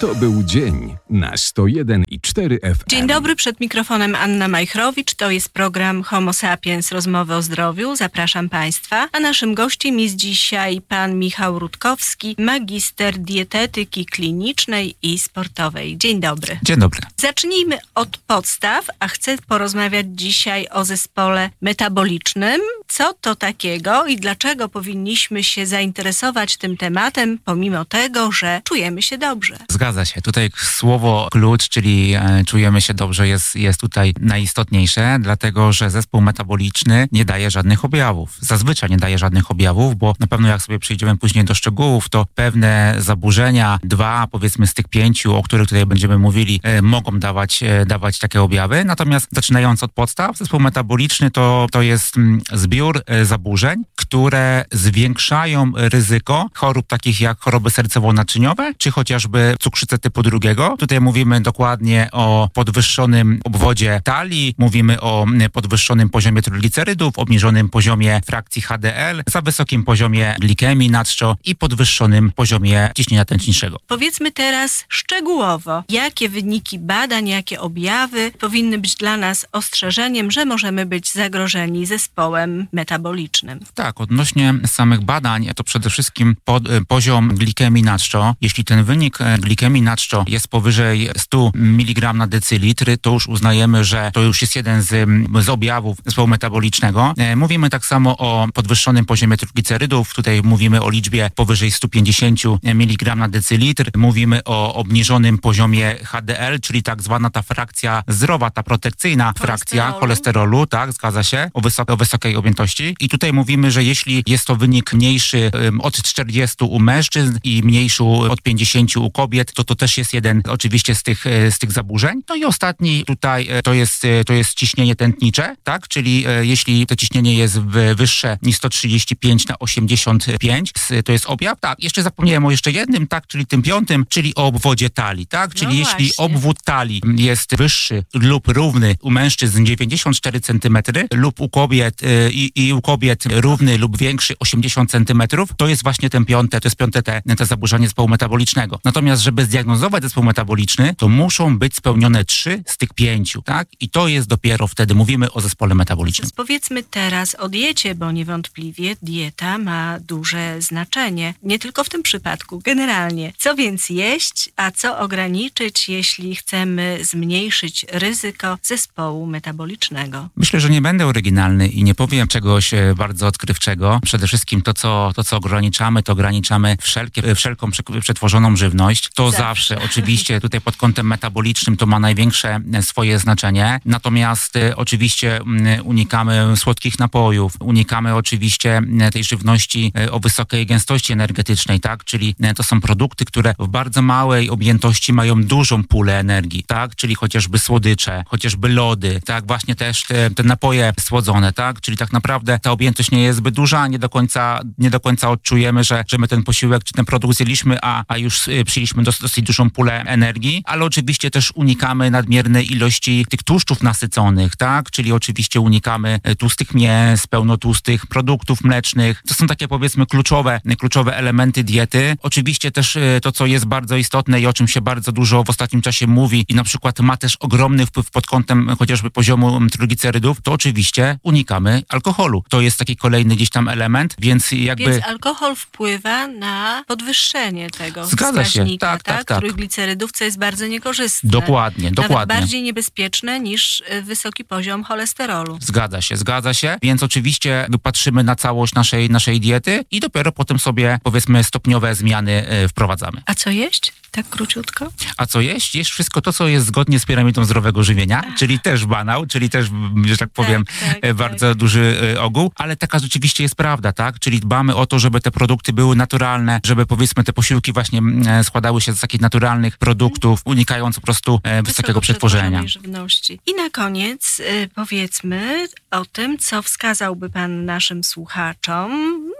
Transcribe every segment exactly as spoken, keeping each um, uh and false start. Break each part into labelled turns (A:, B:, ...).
A: To był dzień na sto jeden i cztery F M.
B: Dzień dobry, przed mikrofonem Anna Majchrowicz. To jest program Homo Sapiens, rozmowy o zdrowiu. Zapraszam Państwa. A naszym gościem jest dzisiaj pan Michał Rutkowski, magister dietetyki klinicznej i sportowej. Dzień dobry.
C: Dzień dobry.
B: Zacznijmy od podstaw, a chcę porozmawiać dzisiaj o zespole metabolicznym. Co to takiego i dlaczego powinniśmy się zainteresować tym tematem, pomimo tego, że czujemy się dobrze?
C: Zgadza się. Tutaj słowo klucz, czyli e, czujemy się dobrze, jest, jest tutaj najistotniejsze, dlatego że zespół metaboliczny nie daje żadnych objawów. Zazwyczaj nie daje żadnych objawów, bo na pewno jak sobie przejdziemy później do szczegółów, to pewne zaburzenia, dwa powiedzmy z tych pięciu, o których tutaj będziemy mówili, e, mogą dawać, e, dawać takie objawy. Natomiast zaczynając od podstaw, zespół metaboliczny to, to jest mm, zbiór e, zaburzeń, które zwiększają ryzyko chorób takich jak choroby sercowo-naczyniowe, czy chociażby cukrzycę typu drugiego. Tutaj mówimy dokładnie o podwyższonym obwodzie talii, mówimy o podwyższonym poziomie triglicerydów, obniżonym poziomie frakcji H D L, za wysokim poziomie glikemii nadczło i podwyższonym poziomie ciśnienia tętniczego.
B: Powiedzmy teraz szczegółowo, jakie wyniki badań, jakie objawy powinny być dla nas ostrzeżeniem, że możemy być zagrożeni zespołem metabolicznym.
C: Tak, odnośnie samych badań, to przede wszystkim pod, poziom glikemii nadczło. Jeśli ten wynik glikemii nadczło jest powyżej sto miligramów na decylitr, to już uznajemy, że to już jest jeden z, z objawów zespołu metabolicznego. Mówimy tak samo o podwyższonym poziomie triglicerydów. Tutaj mówimy o liczbie powyżej sto pięćdziesiąt miligramów na decylitr. Mówimy o obniżonym poziomie H D L, czyli tak zwana ta frakcja zdrowa, ta protekcyjna frakcja cholesterolu, tak, zgadza się, o, wysok- o wysokiej objętości. I tutaj mówimy, że jeśli jest to wynik mniejszy um, od czterdziestu u mężczyzn i mniejszy od pięćdziesięciu u kobiet, to to też jest jeden oczywiście z tych, z tych zaburzeń. No i ostatni tutaj to jest, to jest ciśnienie tętnicze, tak, czyli jeśli to ciśnienie jest wyższe niż sto trzydzieści pięć na osiemdziesiąt pięć, to jest objaw. Tak, jeszcze zapomniałem o jeszcze jednym, tak, czyli tym piątym, czyli o obwodzie talii, tak, czyli
B: no
C: jeśli
B: właśnie.
C: obwód talii jest wyższy lub równy u mężczyzn dziewięćdziesiąt cztery centymetry lub u kobiet i, i u kobiet równy lub większy osiemdziesiąt centymetrów, to jest właśnie ten piąte, to jest piąte te, te zaburzenie zespołu metabolicznego. Natomiast, żeby zdiagnozować zespół metaboliczny, to muszą być spełnione trzy z tych pięciu, tak? I to jest dopiero wtedy, mówimy o zespole metabolicznym.
B: Więc powiedzmy teraz o diecie, bo niewątpliwie dieta ma duże znaczenie. Nie tylko w tym przypadku, generalnie. Co więc jeść, a co ograniczyć, jeśli chcemy zmniejszyć ryzyko zespołu metabolicznego?
C: Myślę, że nie będę oryginalny i nie powiem czegoś bardzo odkrywczego. Przede wszystkim to, co, to, co ograniczamy, to ograniczamy wszelkie, wszelką przetworzoną żywność. To zawsze. zawsze, oczywiście tutaj pod kątem metabolicznym to ma największe swoje znaczenie. Natomiast y, oczywiście y, unikamy słodkich napojów, unikamy oczywiście y, tej żywności y, o wysokiej gęstości energetycznej, tak? Czyli y, to są produkty, które w bardzo małej objętości mają dużą pulę energii, tak? Czyli chociażby słodycze, chociażby lody, tak? Właśnie też te, te napoje słodzone, tak? Czyli tak naprawdę ta objętość nie jest zbyt duża, nie do końca, nie do końca odczujemy, że, że my ten posiłek czy ten produkt zjedliśmy, a, a już y, przyjęliśmy dos, dosyć dużą pulę energii, ale oczywiście też unikamy nadmiernej ilości tych tłuszczów nasyconych, tak? Czyli oczywiście unikamy tłustych mięs, pełnotłustych produktów mlecznych. To są takie powiedzmy kluczowe, kluczowe elementy diety. Oczywiście też to, co jest bardzo istotne i o czym się bardzo dużo w ostatnim czasie mówi i na przykład ma też ogromny wpływ pod kątem chociażby poziomu triglicerydów, to oczywiście unikamy alkoholu. To jest taki kolejny gdzieś tam element, więc jakby...
B: Więc alkohol wpływa na podwyższenie tego
C: Zgadza
B: wskaźnika,
C: się, tak, tak, tak.
B: Trójglicerydów, co jest bardzo niekorzystne.
C: Dokładnie,
B: Nawet
C: dokładnie.
B: bardziej niebezpieczne niż wysoki poziom cholesterolu.
C: Zgadza się, zgadza się. Więc oczywiście patrzymy na całość naszej, naszej diety i dopiero potem sobie powiedzmy stopniowe zmiany y, wprowadzamy.
B: A co jeść? Tak króciutko?
C: A co jeść? Jeść wszystko to, co jest zgodnie z piramidą zdrowego żywienia, Ach. czyli też banał, czyli też, że tak powiem, tak, tak, bardzo tak. duży y, ogół, ale taka rzeczywiście jest prawda, tak? Czyli dbamy o to, żeby te produkty były naturalne, żeby powiedzmy te posiłki właśnie y, składały się z takich naturalnych produktów, unikając po prostu y, wysokiego przetworzenia.
B: Żywności. I na koniec y, powiedzmy o tym, co wskazałby Pan naszym słuchaczom,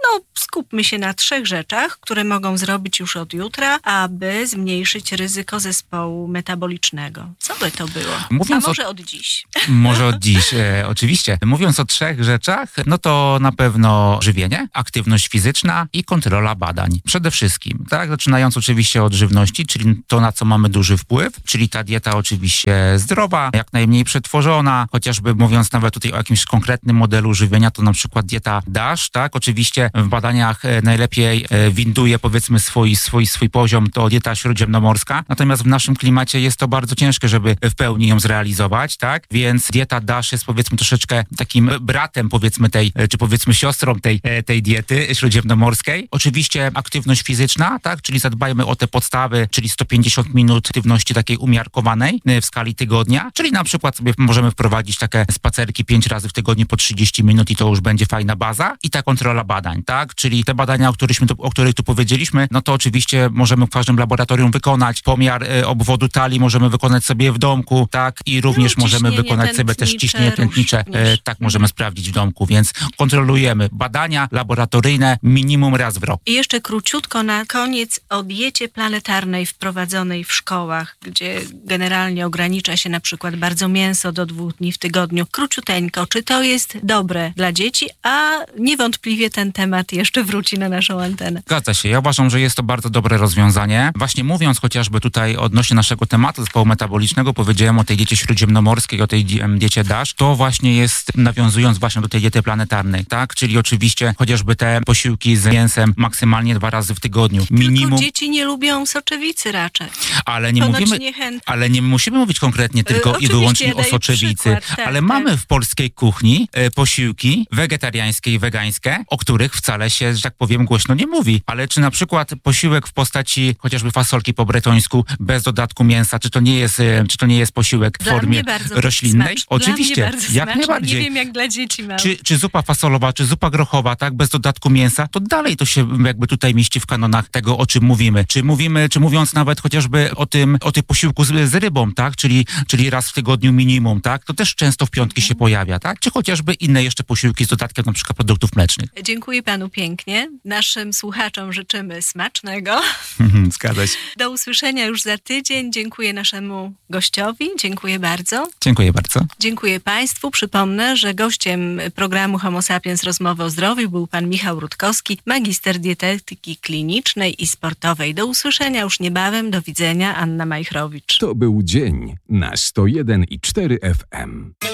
B: no skupmy się na trzech rzeczach, które mogą zrobić już od jutra, aby zmniejszyć ryzyko zespołu metabolicznego. Co by to było?
C: Mówiąc
B: A może
C: o...
B: od dziś?
C: Może od dziś, e, oczywiście. Mówiąc o trzech rzeczach, no to na pewno żywienie, aktywność fizyczna i kontrola badań. Przede wszystkim, tak? Zaczynając oczywiście od żywności, czyli to, na co mamy duży wpływ, czyli ta dieta oczywiście zdrowa, jak najmniej przetworzona, chociażby mówiąc nawet tutaj o jakimś konkretnym modelu żywienia, to na przykład dieta DASH, tak? Oczywiście w badaniach e, najlepiej e, winduje powiedzmy swój, swój, swój poziom to dieta śródziemnomorska, natomiast w naszym klimacie jest to bardzo ciężkie, żeby w pełni ją zrealizować, tak? Więc dieta DASH jest powiedzmy troszeczkę takim bratem powiedzmy tej, czy powiedzmy siostrą tej, tej diety śródziemnomorskiej. Oczywiście aktywność fizyczna, tak? Czyli zadbajmy o te podstawy, czyli sto pięćdziesiąt minut aktywności takiej umiarkowanej w skali tygodnia, czyli na przykład sobie możemy wprowadzić takie spacerki pięć razy w tygodniu po trzydzieści minut i to już będzie fajna baza. I ta kontrola badań, tak? Czyli te badania, o których, tu, o których tu powiedzieliśmy, no to oczywiście możemy w każdym laboratorium wykonać. Pomiar e, obwodu talii możemy wykonać sobie w domku, tak? I również
B: no,
C: możemy wykonać sobie też ciśnienie tętnicze, e, tak możemy sprawdzić w domku, więc kontrolujemy badania laboratoryjne minimum raz w rok.
B: I jeszcze króciutko na koniec o diecie planetarnej wprowadzonej w szkołach, gdzie generalnie ogranicza się na przykład bardzo mięso do dwóch dni w tygodniu. Króciuteńko, czy to jest dobre dla dzieci, a niewątpliwie ten temat jeszcze wróci na naszą antenę.
C: Zgadza się. Ja uważam, że jest to bardzo dobre rozwiązanie. Właśnie mówiąc chociażby tutaj odnośnie naszego tematu zespołu metabolicznego, powiedziałem o tej diecie śródziemnomorskiej, o tej diecie DASH, to właśnie jest nawiązując właśnie do tej diety planetarnej, tak? Czyli oczywiście chociażby te posiłki z mięsem maksymalnie dwa razy w tygodniu. Minimum.
B: Tylko dzieci nie lubią soczewicy raczej.
C: Ale nie
B: Ponoć
C: mówimy,
B: niechętnie.
C: ale nie musimy mówić konkretnie tylko
B: y,
C: i wyłącznie
B: ja
C: o
B: daję
C: soczewicy,
B: przykład, tak,
C: ale
B: tak.
C: mamy w polskiej kuchni e, posiłki wegetariańskie i wegańskie, o których wcale się, że tak powiem, głośno nie mówi. Ale czy na przykład posiłek w postaci chociażby fasolki po bretońsku bez dodatku mięsa, czy to nie jest, e, czy to nie jest posiłek w
B: Dla
C: formie
B: mnie bardzo
C: roślinnej?
B: smaczny.
C: Oczywiście,
B: Dla mnie bardzo
C: jak
B: smaczny.
C: najbardziej.
B: Nie wiem jak dla dzieci małych.
C: Czy, czy zupa fasolowa, czy zupa grochowa, tak, bez dodatku mięsa, to dalej to się jakby tutaj mieści w kanonach tego, o czym mówimy. Czy mówimy, czy mówiąc nawet chociażby o tym, o tym posiłku z, z rybą, tak, czyli, czyli raz w tygodniu minimum, tak, to też często w piątki
B: Mhm.
C: się pojawia, tak, czy chociażby inne jeszcze posiłki z dodatkiem na przykład produktów mlecznych.
B: Dziękuję panu pięknie. Naszym słuchaczom życzymy smacznego.
C: Zgadza się.
B: Do usłyszenia już za tydzień. Dziękuję naszemu gościowi. Dziękuję bardzo.
C: Dziękuję bardzo.
B: Dziękuję państwu. Przypomnę, że gościem programu Homo Sapiens Rozmowy o zdrowiu był pan Michał Rutkowski, magister dietetyki klinicznej i sportowej. Do usłyszenia już niebawem. Do widzenia. Anna Majchrowicz.
A: To był dzień na sto jeden i cztery F M.